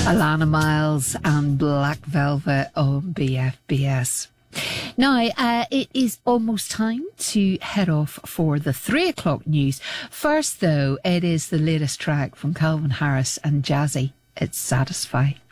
Alana Miles and Black Velvet on BFBS. Now, it is almost time to head off for the 3 o'clock news. First, though, it is the latest track from Calvin Harris and Jazzy. It's Satisfy.